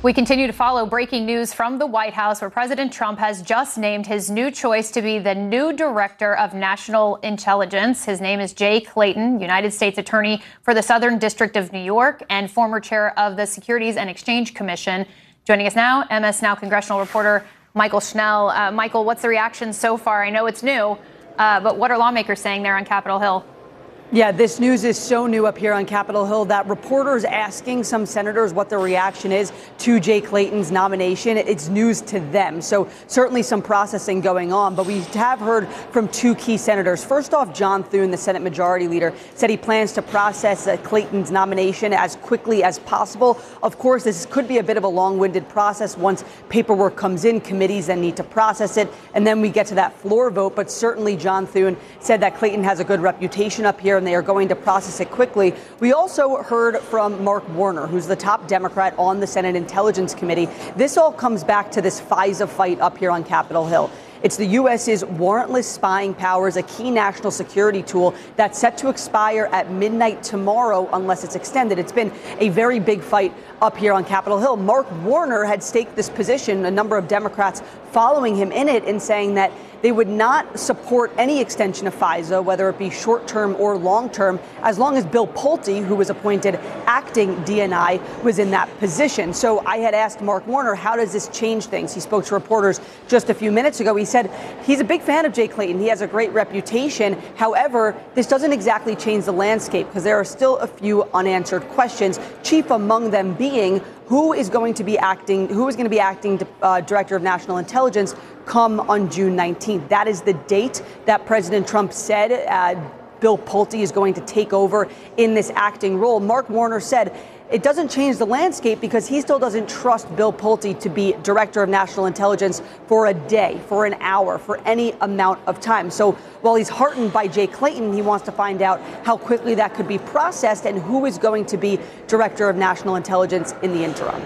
We continue to follow breaking news from the White House, where President Trump has just named his new choice to be the new director of national intelligence. His name is Jay Clayton, United States Attorney for the Southern District of New York and former chair of the Securities and Exchange Commission. Joining us now, MS Now congressional reporter Michael Schnell. Michael, what's the reaction so far? I know it's new, but what are lawmakers saying there on Capitol Hill? Yeah, this news is so new up here on Capitol Hill that reporters asking some senators what their reaction is to Jay Clayton's nomination. It's news to them. So certainly some processing going on. But we have heard from two key senators. First off, John Thune, the Senate Majority Leader, said he plans to process Clayton's nomination as quickly as possible. Of course, this could be a bit of a long-winded process. Once paperwork comes in, committees then need to process it, and then we get to that floor vote. But certainly John Thune said that Clayton has a good reputation up here, and they are going to process it quickly. We also heard from Mark Warner, who's the top Democrat on the Senate Intelligence Committee. This all comes back to this FISA fight up here on Capitol Hill. It's the U.S.'s warrantless spying powers, a key national security tool that's set to expire at midnight tomorrow unless it's extended. It's been a very big fight up here on Capitol Hill. Mark Warner had staked this position, a number of Democrats following him in it, and saying that they would not support any extension of FISA, whether it be short-term or long-term, as long as Bill Pulte, who was appointed acting DNI, was in that position. So I had asked Mark Warner, how does this change things? He spoke to reporters just a few minutes ago. He said he's a big fan of Jay Clayton. He has a great reputation. However, this doesn't exactly change the landscape because there are still a few unanswered questions, chief among them being who is going to be acting Director of National Intelligence come on June 19th. That is the date that President Trump said Bill Pulte is going to take over in this acting role. Mark Warner said it doesn't change the landscape because he still doesn't trust Bill Pulte to be Director of National Intelligence for a day, for an hour, for any amount of time. So while he's heartened by Jay Clayton, he wants to find out how quickly that could be processed and who is going to be Director of National Intelligence in the interim.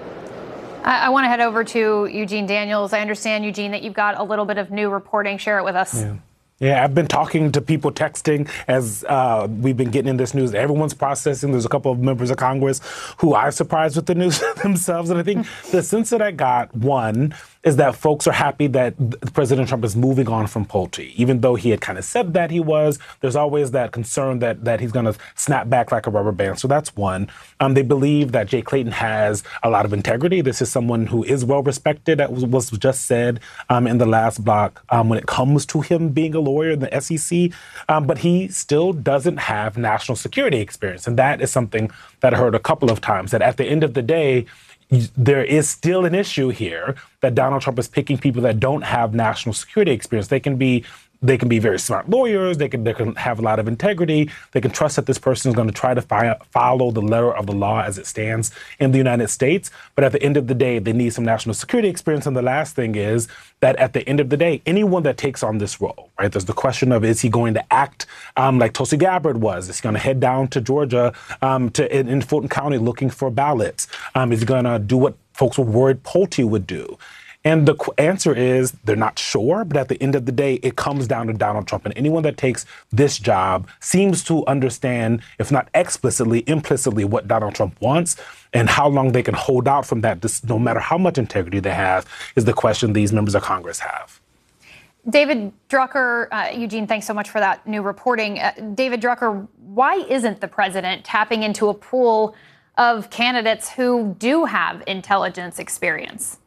I want to head over to Eugene Daniels. I understand, Eugene, that you've got a little bit of new reporting. Share it with us. Yeah, I've been talking to people, texting as we've been getting in this news. Everyone's processing. There's a couple of members of Congress who I've surprised with the news themselves. And I think the sense that I got, one, is that folks are happy that President Trump is moving on from Pulte. Even though he had kind of said that he was, there's always that concern that he's going to snap back like a rubber band. So that's one. They believe that Jay Clayton has a lot of integrity. This is someone who is well respected. That was just said in the last block when it comes to him being a lawyer in the SEC. But he still doesn't have national security experience. And that is something that I heard a couple of times, that at the end of the day, there is still an issue here that Donald Trump is picking people that don't have national security experience. They can be very smart lawyers. They can have a lot of integrity. They can trust that this person is going to try to follow the letter of the law as it stands in the United States. But at the end of the day, they need some national security experience. And the last thing is that at the end of the day, anyone that takes on this role, right, there's the question of, is he going to act like Tulsi Gabbard was? Is he going to head down to Georgia in Fulton County looking for ballots? Is he going to do what folks were worried Pulte would do? And the answer is they're not sure, but at the end of the day, it comes down to Donald Trump. And anyone that takes this job seems to understand, if not explicitly, implicitly, what Donald Trump wants, and how long they can hold out from that, no matter how much integrity they have, is the question these members of Congress have. David Drucker, Eugene, thanks so much for that new reporting. David Drucker, why isn't the president tapping into a pool of candidates who do have intelligence experience?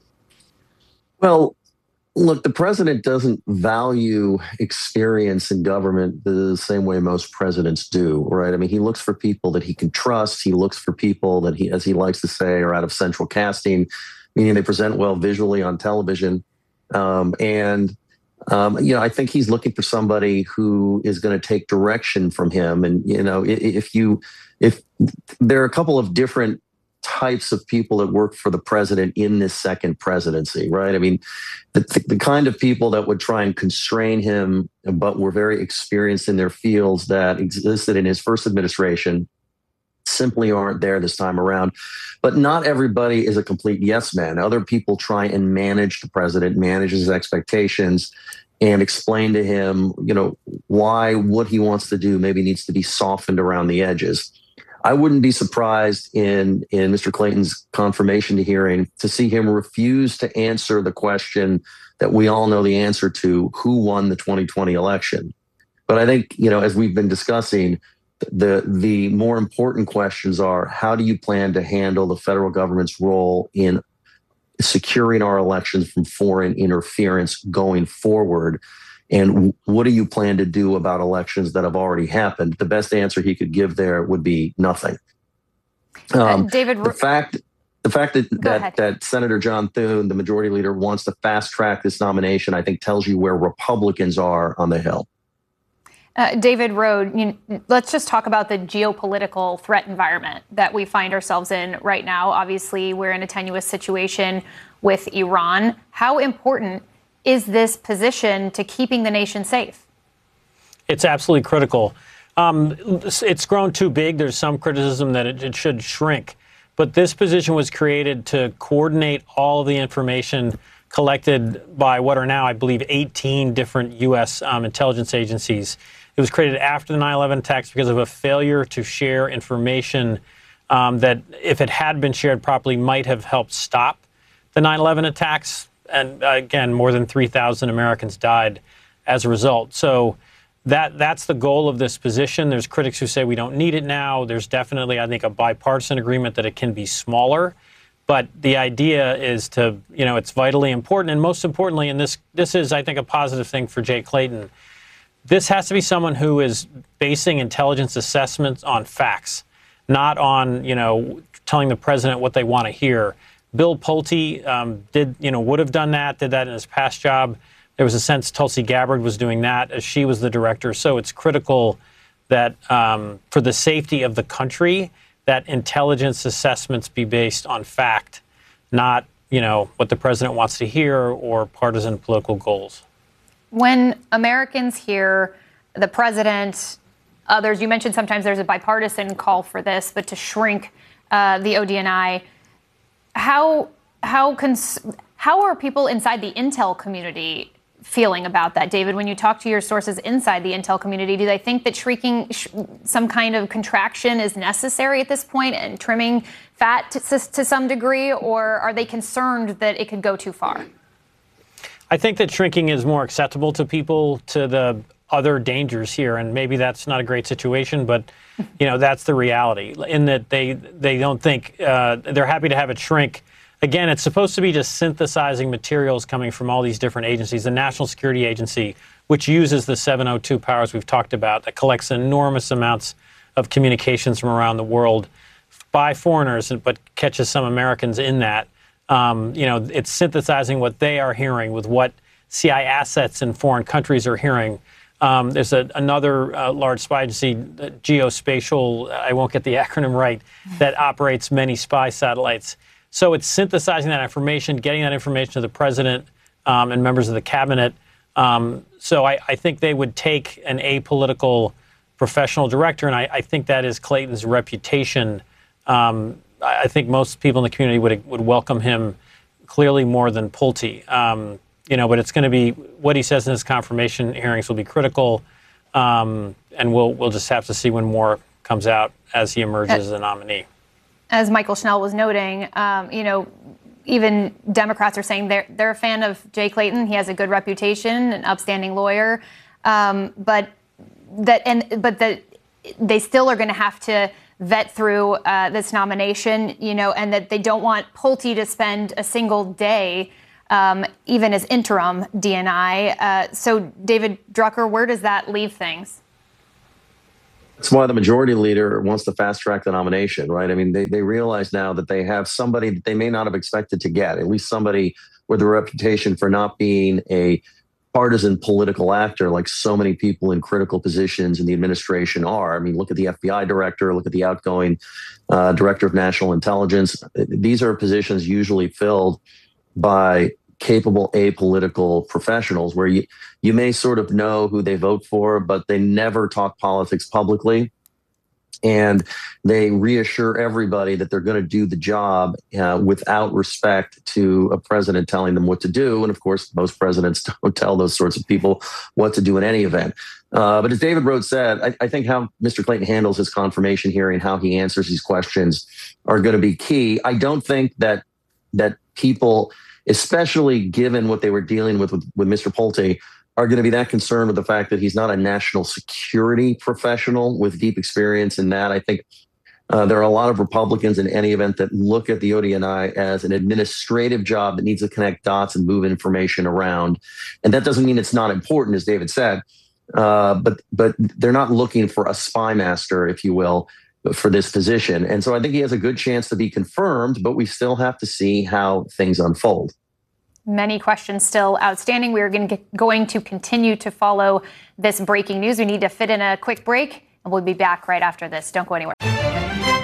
Well, look, the president doesn't value experience in government the same way most presidents do, right? I mean, he looks for people that he can trust. He looks for people that he, as he likes to say, are out of central casting, meaning they present well visually on television. I think he's looking for somebody who is going to take direction from him. And, if there are a couple of different types of people that work for the president in this second presidency, right? I mean, the kind of people that would try and constrain him, but were very experienced in their fields that existed in his first administration, simply aren't there this time around. But not everybody is a complete yes man. Other people try and manage the president, manage his expectations, and explain to him, why what he wants to do maybe needs to be softened around the edges. I wouldn't be surprised in Mr. Clayton's confirmation hearing to see him refuse to answer the question that we all know the answer to: who won the 2020 election? But I think, as we've been discussing, the more important questions are: how do you plan to handle the federal government's role in securing our elections from foreign interference going forward? And what do you plan to do about elections that have already happened? The best answer he could give there would be nothing. David, the fact that Senator John Thune, the majority leader, wants to fast track this nomination, I think tells you where Republicans are on the Hill. David Rohde, let's just talk about the geopolitical threat environment that we find ourselves in right now. Obviously, we're in a tenuous situation with Iran. How important is this position to keeping the nation safe? It's absolutely critical. It's grown too big. There's some criticism that it should shrink. But this position was created to coordinate all of the information collected by what are now, I believe, 18 different U.S. Intelligence agencies. It was created after the 9/11 attacks because of a failure to share information that, if it had been shared properly, might have helped stop the 9/11 attacks. And again, more than 3,000 Americans died as a result. So that's the goal of this position. There's critics who say we don't need it now. There's definitely, I think, a bipartisan agreement that it can be smaller. But the idea is to, it's vitally important. And most importantly, and this is, I think, a positive thing for Jay Clayton, this has to be someone who is basing intelligence assessments on facts, not on, telling the president what they want to hear. Bill Pulte would have done that, did that in his past job. There was a sense Tulsi Gabbard was doing that as she was the director. So it's critical that for the safety of the country, that intelligence assessments be based on fact, not, what the president wants to hear or partisan political goals. When Americans hear the president, others, you mentioned sometimes there's a bipartisan call for this, but to shrink the ODNI, how are people inside the intel community feeling about that, David? When you talk to your sources inside the intel community, do they think that shrinking some kind of contraction is necessary at this point and trimming fat to some degree, or are they concerned that it could go too far? I think that shrinking is more acceptable to people, to the other dangers here, and maybe that's not a great situation, but that's the reality. In that they don't think they're happy to have it shrink. Again, it's supposed to be just synthesizing materials coming from all these different agencies. The National Security Agency, which uses the 702 powers we've talked about, that collects enormous amounts of communications from around the world by foreigners, but catches some Americans in that. It's synthesizing what they are hearing with what CIA assets in foreign countries are hearing. There's another large spy agency, Geospatial, I won't get the acronym right, that operates many spy satellites. So it's synthesizing that information, getting that information to the president and members of the cabinet. So I think they would take an apolitical professional director, and I think that is Clayton's reputation. I think most people in the community would welcome him clearly more than Pulte. But it's going to be what he says in his confirmation hearings will be critical, and we'll just have to see when more comes out as he emerges as a nominee. As Michael Schnell was noting, even Democrats are saying they're a fan of Jay Clayton. He has a good reputation, an upstanding lawyer, but they still are going to have to vet through this nomination, and that they don't want Pulte to spend a single day, even as interim DNI. So, David Drucker, where does that leave things? That's why the majority leader wants to fast track the nomination, right? I mean, they realize now that they have somebody that they may not have expected to get, at least somebody with a reputation for not being a partisan political actor like so many people in critical positions in the administration are. I mean, look at the FBI director, look at the outgoing director of national intelligence. These are positions usually filled by capable apolitical professionals where you may sort of know who they vote for, but they never talk politics publicly. and they reassure everybody that they're going to do the job without respect to a president telling them what to do. And of course, most presidents don't tell those sorts of people what to do in any event. But as David Rhodes said, I think how Mr. Clayton handles his confirmation hearing, how he answers these questions are going to be key. I don't think that people, especially given what they were dealing with Mr. Pulte, are going to be that concerned with the fact that he's not a national security professional with deep experience in that. I think there are a lot of Republicans in any event that look at the ODNI as an administrative job that needs to connect dots and move information around. And that doesn't mean it's not important, as David said, but they're not looking for a spy master, if you will, for this position. And so I think he has a good chance to be confirmed, but we still have to see how things unfold. Many questions still outstanding. We are going to continue to follow this breaking news. We need to fit in a quick break, and we'll be back right after this. Don't go anywhere.